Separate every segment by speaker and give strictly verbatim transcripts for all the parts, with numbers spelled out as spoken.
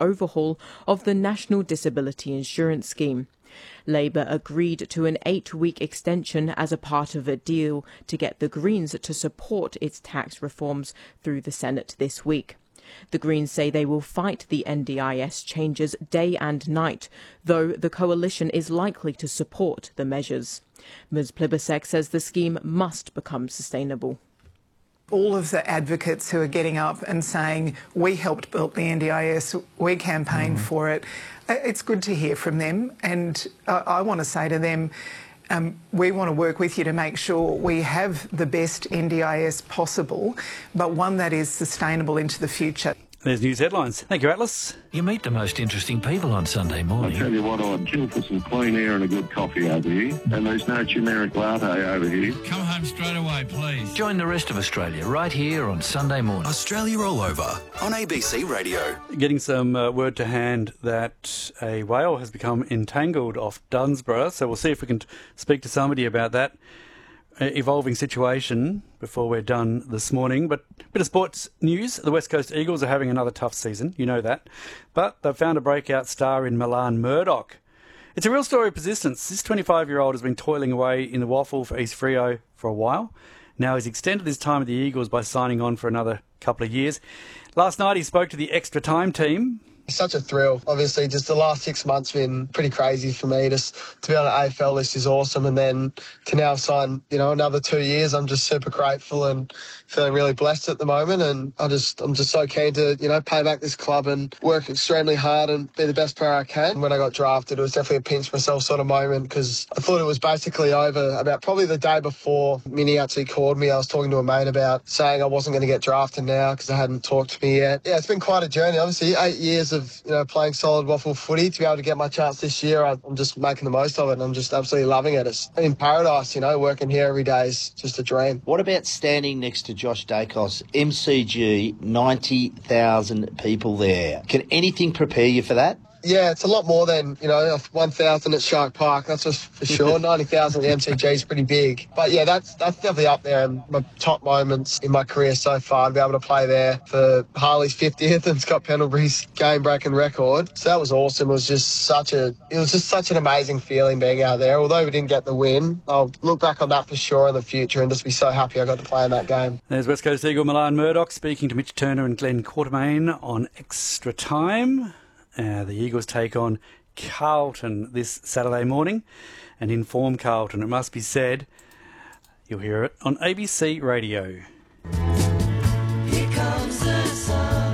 Speaker 1: overhaul of the National Disability Insurance Scheme. Labour agreed to an eight-week extension as a part of a deal to get the Greens to support its tax reforms through the Senate this week. The Greens say they will fight the N D I S changes day and night, though the coalition is likely to support the measures. Ms Plibersek says the scheme must become sustainable.
Speaker 2: All of the advocates who are getting up and saying, we helped build the N D I S, we campaigned mm. for it, it's good to hear from them. And uh, I want to say to them, um, we want to work with you to make sure we have the best N D I S possible, but one that is sustainable into the future.
Speaker 3: There's news headlines. Thank you, Atlas.
Speaker 4: You meet the most interesting people on Sunday morning.
Speaker 5: I tell you what, I'd kill for some clean air and a good coffee over here. And there's no generic latte over here.
Speaker 6: Come home straight away, please.
Speaker 4: Join the rest of Australia right here on Sunday morning.
Speaker 7: Australia All Over on A B C Radio.
Speaker 3: Getting some uh, word to hand that a whale has become entangled off Dunsborough. So we'll see if we can speak to somebody about that evolving situation before we're done this morning. But a bit of sports news. The West Coast Eagles are having another tough season, you know that. But they've found a breakout star in Milan Murdoch. It's a real story of persistence. This twenty-five-year-old has been toiling away in the waffle for East Freo for a while. Now he's extended his time at the Eagles by signing on for another couple of years. Last night he spoke to the Extra Time team.
Speaker 8: It's such a thrill. Obviously, just the last six months been pretty crazy for me. Just to be on an A F L list is awesome, and then to now sign, you know, another two years, I'm just super grateful and feeling really blessed at the moment. And I just, I'm just so keen to, you know, pay back this club and work extremely hard and be the best player I can. When I got drafted, it was definitely a pinch myself sort of moment because I thought it was basically over about probably the day before Minnie actually called me. I was talking to a mate about saying I wasn't going to get drafted now because they hadn't talked to me yet. Yeah, it's been quite a journey. Obviously, eight years of you know playing solid waffle footy. To be able to get my chance this year, I'm just making the most of it and I'm just absolutely loving it. It's in paradise, you know, working here every day is just a dream.
Speaker 9: What about standing next to Josh Dacos, M C G, ninety thousand people there? Can anything prepare you for that?
Speaker 8: Yeah, it's a lot more than, you know, one thousand at Shark Park, that's just for sure. ninety thousand at the M C G is pretty big. But yeah, that's that's definitely up there in my top moments in my career so far, to be able to play there for Harley's fiftieth and Scott Pendlebury's game-breaking record. So that was awesome. It was just such a, it was just such an amazing feeling being out there. Although we didn't get the win, I'll look back on that for sure in the future and just be so happy I got to play in that game.
Speaker 3: There's West Coast Eagle Milan Murdoch speaking to Mitch Turner and Glenn Quartermain on Extra Time. Uh, the Eagles take on Carlton this Saturday morning, and inform Carlton. It must be said, you'll hear it on A B C Radio.
Speaker 10: Here comes the sun.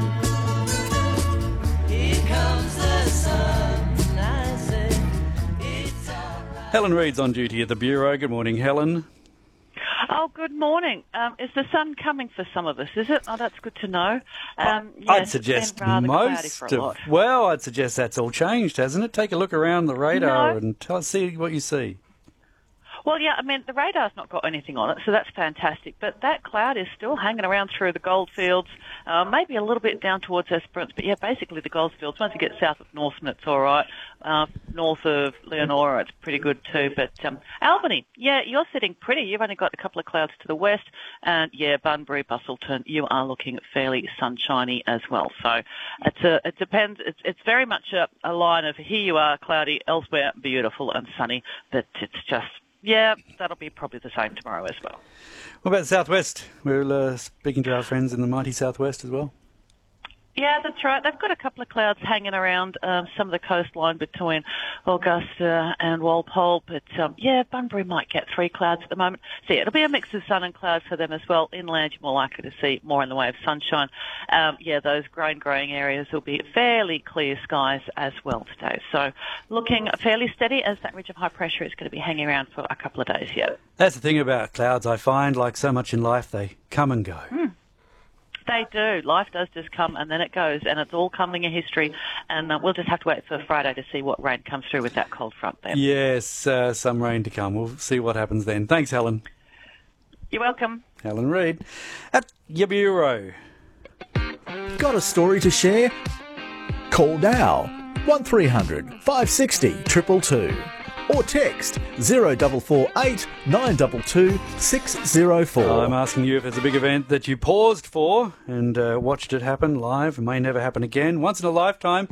Speaker 10: Here comes the sun. I say it's all right.
Speaker 3: Helen Reid's on duty at the Bureau. Good morning, Helen.
Speaker 11: Oh, good morning. Um, is the sun coming for some of us, is it? Oh, that's good to know. Um,
Speaker 3: yeah, I'd suggest most of... Well, I'd suggest that's all changed, hasn't it? Take a look around the radar
Speaker 11: no.
Speaker 3: and tell, see what you see.
Speaker 11: Well, yeah, I mean, the radar's not got anything on it, so that's fantastic. But that cloud is still hanging around through the goldfields, uh, maybe a little bit down towards Esperance. But, yeah, basically the goldfields. Once you get south of Northam, it's all right. Uh, north of Leonora, it's pretty good too. But um, Albany, yeah, you're sitting pretty. You've only got a couple of clouds to the west. And, yeah, Bunbury, Busselton, you are looking fairly sunshiny as well. So it's a, it depends. It's, it's very much a, a line of here you are, cloudy, elsewhere beautiful and sunny. But it's just... Yeah, that'll be probably the same tomorrow as well.
Speaker 3: What about the Southwest? We're uh, speaking to our friends in the mighty Southwest as well.
Speaker 11: Yeah, that's right. They've got a couple of clouds hanging around um, some of the coastline between Augusta and Walpole. But, um, yeah, Bunbury might get three clouds at the moment. So, yeah, it'll be a mix of sun and clouds for them as well. Inland, you're more likely to see more in the way of sunshine. Um, yeah, those grain growing areas will be fairly clear skies as well today. So, looking fairly steady as that ridge of high pressure is going to be hanging around for a couple of days yet.
Speaker 3: That's the thing about clouds, I find, like so much in life, they come and go.
Speaker 11: Mm. They do. Life does just come and then it goes, and it's all coming in history. And uh, we'll just have to wait for Friday to see what rain comes through with that cold front then.
Speaker 3: Yes, uh, some rain to come. We'll see what happens then. Thanks, Helen.
Speaker 11: You're welcome.
Speaker 3: Helen Reid at your Bureau.
Speaker 12: Got a story to share? Call now one three hundred five six zero two two two or text zero four four eight nine two two six zero four.
Speaker 3: I'm asking you if there's a big event that you paused for and uh, watched it happen live. It may never happen again. Once in a lifetime,